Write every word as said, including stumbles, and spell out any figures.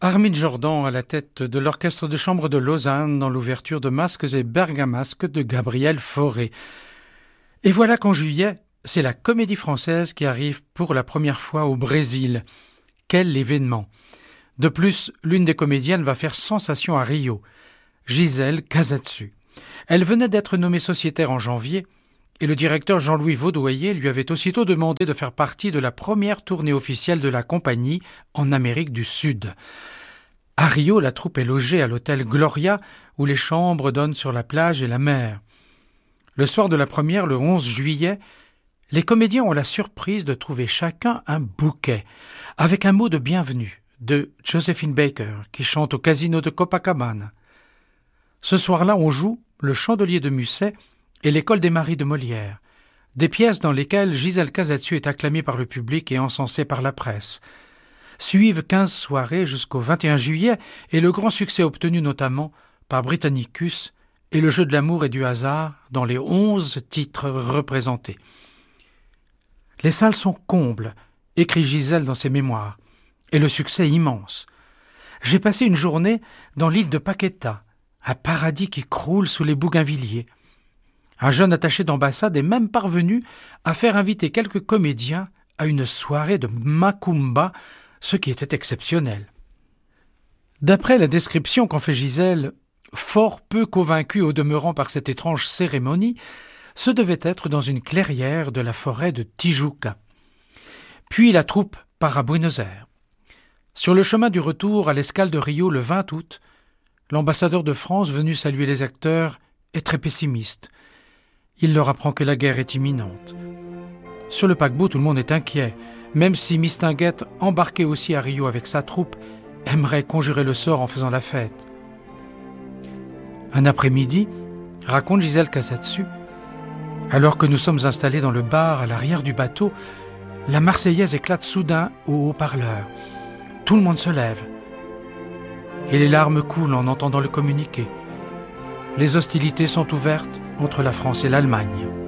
Armin Jordan à la tête de l'orchestre de chambre de Lausanne dans l'ouverture de Masques et Bergamasques de Gabriel Fauré. Et voilà qu'en juillet, c'est la Comédie Française qui arrive pour la première fois au Brésil. Quel événement! De plus, l'une des comédiennes va faire sensation à Rio, Gisèle Casatsu. Elle venait d'être nommée sociétaire en janvier et le directeur Jean-Louis Vaudoyer lui avait aussitôt demandé de faire partie de la première tournée officielle de la compagnie en Amérique du Sud. À Rio, la troupe est logée à l'hôtel Gloria, où les chambres donnent sur la plage et la mer. Le soir de la première, le onze juillet, les comédiens ont la surprise de trouver chacun un bouquet, avec un mot de bienvenue de Josephine Baker, qui chante au casino de Copacabana. Ce soir-là, on joue Le Chandelier de Musset et L'École des Maris de Molière, des pièces dans lesquelles Gisèle Casatsu est acclamée par le public et encensée par la presse. Suivent quinze soirées jusqu'au vingt et un juillet et le grand succès obtenu notamment par Britannicus et Le Jeu de l'amour et du hasard dans les onze titres représentés. Les salles sont combles, écrit Gisèle dans ses mémoires, et le succès immense. J'ai passé une journée dans l'île de Paqueta, un paradis qui croule sous les bougainvilliers. Un jeune attaché d'ambassade est même parvenu à faire inviter quelques comédiens à une soirée de macumba, ce qui était exceptionnel. D'après la description qu'en fait Gisèle, fort peu convaincue au demeurant par cette étrange cérémonie, ce devait être dans une clairière de la forêt de Tijuca. Puis la troupe part à Buenos Aires. Sur le chemin du retour à l'escale de Rio le vingt août, l'ambassadeur de France venu saluer les acteurs est très pessimiste. Il leur apprend que la guerre est imminente. Sur le paquebot, tout le monde est inquiet, même si Mistinguett, embarqué aussi à Rio avec sa troupe, aimerait conjurer le sort en faisant la fête. Un après-midi, raconte Gisèle Casatsu, alors que nous sommes installés dans le bar à l'arrière du bateau, la Marseillaise éclate soudain au haut-parleur. Tout le monde se lève. Et les larmes coulent en entendant le communiqué. Les hostilités sont ouvertes entre la France et l'Allemagne.